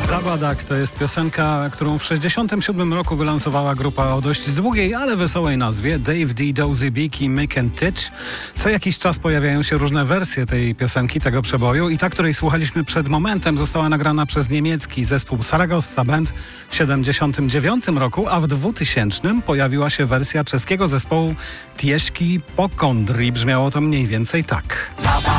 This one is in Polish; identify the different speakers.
Speaker 1: Zabadak to jest piosenka, którą w 1967 roku wylansowała grupa o dość długiej, ale wesołej nazwie Dave D. Dozy Beak i Mick and Titch. Co jakiś czas pojawiają się różne wersje tej piosenki, tego przeboju i ta, której słuchaliśmy przed momentem, została nagrana przez niemiecki zespół Saragossa Band w 1979 roku, a w 2000 pojawiła się wersja czeskiego zespołu Tieśki Pokondri. Brzmiało to mniej więcej tak.